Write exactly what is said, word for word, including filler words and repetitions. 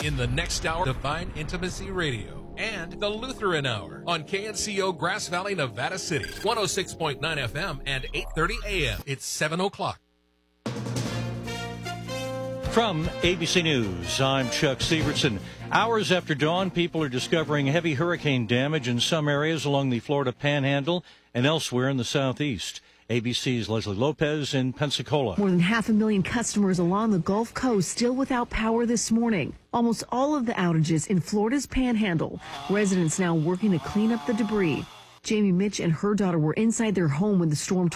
in the next hour, Divine Intimacy Radio and the Lutheran Hour on K N C O Grass Valley, Nevada City, one oh six point nine F M and eight thirty A M. It's seven o'clock. From A B C News, I'm Chuck Severson. Hours after dawn, people are discovering heavy hurricane damage in some areas along the Florida Panhandle and elsewhere in the southeast. A B C's Leslie Lopez in Pensacola. More than half a million customers along the Gulf Coast still without power this morning. Almost all of the outages in Florida's Panhandle. Residents now working to clean up the debris. Jamie Mitch and her daughter were inside their home when the storm